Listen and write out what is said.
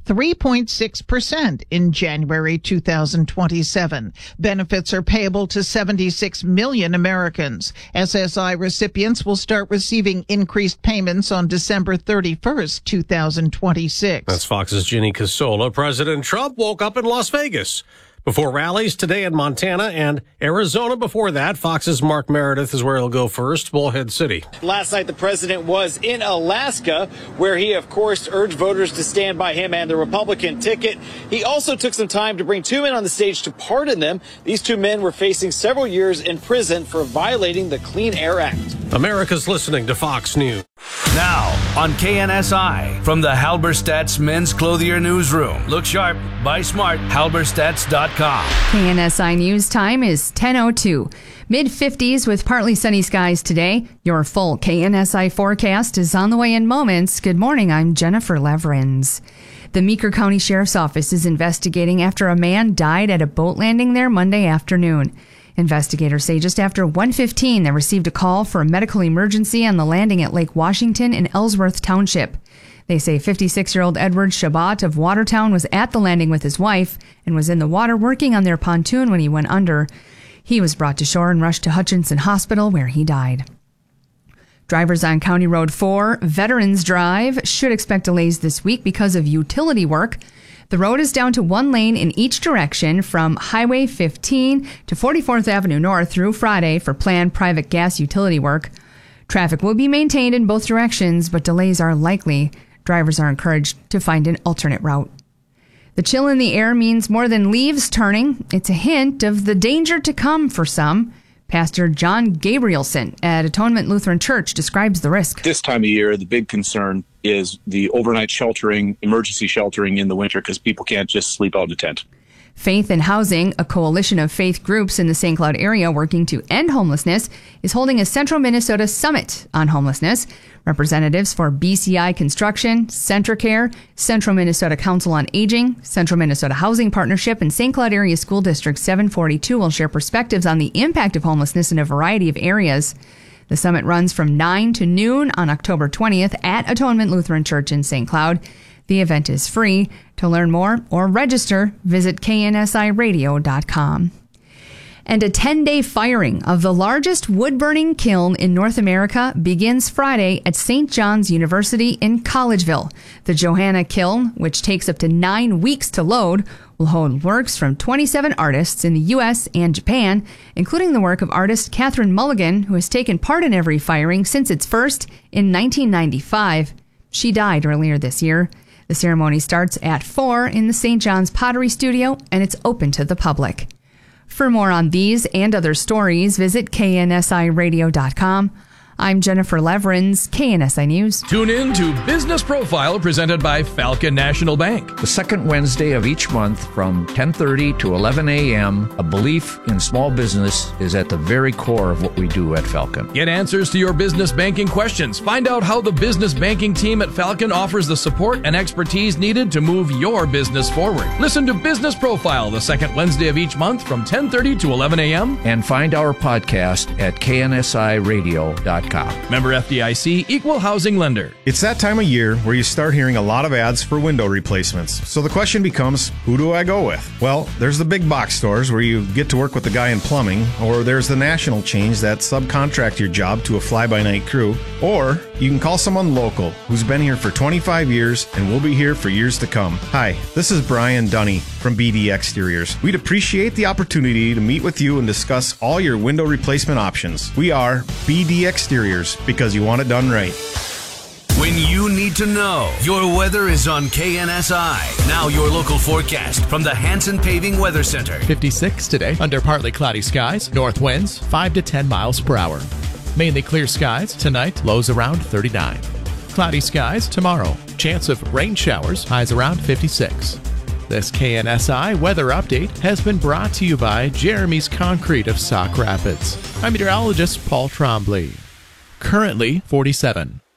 3.6% in January 2027. Benefits are payable to 76 million Americans. SSI recipients will start receiving increased payments on December 31st, 2026. That's Fox's Ginny Casola. President Trump woke up in Las Vegas before rallies today in Montana and Arizona. Before that, Fox's Mark Meredith is where he'll go first, Bullhead City. Last night, the president was in Alaska, where he, of course, urged voters to stand by him and the Republican ticket. He also took some time to bring two men on the stage to pardon them. These two men were facing several years in prison for violating the Clean Air Act. America's listening to Fox News. Now on KNSI from the Halberstadt's Men's Clothier Newsroom. Look sharp, buy smart, halberstadts.com. KNSI News time is 10:02. Mid-50s with partly sunny skies today. Your full KNSI forecast is on the way in moments. Good morning, I'm Jennifer Leverins. The Meeker County Sheriff's Office is investigating after a man died at a boat landing there Monday afternoon. Investigators say just after 1:15, they received a call for a medical emergency on the landing at Lake Washington in Ellsworth Township. They say 56-year-old Edward Shabbat of Watertown was at the landing with his wife and was in the water working on their pontoon when he went under. He was brought to shore and rushed to Hutchinson Hospital, where he died. Drivers on County Road 4, Veterans Drive, should expect delays this week because of utility work. The road is down to one lane in each direction from Highway 15 to 44th Avenue North through Friday for planned private gas utility work. Traffic will be maintained in both directions, but delays are likely. Drivers are encouraged to find an alternate route. The chill in the air means more than leaves turning. It's a hint of the danger to come for some. Pastor John Gabrielson at Atonement Lutheran Church describes the risk. This time of year, the big concern is the overnight sheltering, emergency sheltering in the winter, because people can't just sleep out in a tent. Faith and Housing, a coalition of faith groups in the St. Cloud area working to end homelessness, is holding a Central Minnesota Summit on homelessness. Representatives for BCI Construction, Centricare, Central Minnesota Council on Aging, Central Minnesota Housing Partnership, and St. Cloud Area School District 742 will share perspectives on the impact of homelessness in a variety of areas. The summit runs from 9 to noon on October 20th at Atonement Lutheran Church in St. Cloud. The event is free. To learn more or register, visit KNSIRadio.com. And a 10-day firing of the largest wood-burning kiln in North America begins Friday at St. John's University in Collegeville. The Johanna Kiln, which takes up to 9 weeks to load, will hold works from 27 artists in the U.S. and Japan, including the work of artist Catherine Mulligan, who has taken part in every firing since its first in 1995. She died earlier this year. The ceremony starts at 4 in the St. John's Pottery Studio, and it's open to the public. For more on these and other stories, visit KNSIRadio.com. I'm Jennifer Leverins, KNSI News. Tune in to Business Profile presented by Falcon National Bank. The second Wednesday of each month from 10:30 to 11 a.m., a belief in small business is at the very core of what we do at Falcon. Get answers to your business banking questions. Find out how the business banking team at Falcon offers the support and expertise needed to move your business forward. Listen to Business Profile the second Wednesday of each month from 10:30 to 11 a.m. And find our podcast at KNSIRadio.com. Member FDIC, Equal Housing Lender. It's that time of year where you start hearing a lot of ads for window replacements. So the question becomes, who do I go with? Well, there's the big box stores where you get to work with the guy in plumbing, or there's the national chains that subcontract your job to a fly-by-night crew, or you can call someone local who's been here for 25 years and will be here for years to come. Hi, this is Brian Dunny from BD Exteriors. We'd appreciate the opportunity to meet with you and discuss all your window replacement options. We are BD Exteriors, because you want it done right. When you need to know, your weather is on KNSI. Now your local forecast from the Hanson Paving Weather Center. 56 today, under partly cloudy skies, north winds 5 to 10 miles per hour. Mainly clear skies tonight, lows around 39. Cloudy skies tomorrow, chance of rain showers, highs around 56. This KNSI weather update has been brought to you by Jeremy's Concrete of Sauk Rapids. I'm meteorologist Paul Trombley. Currently 47.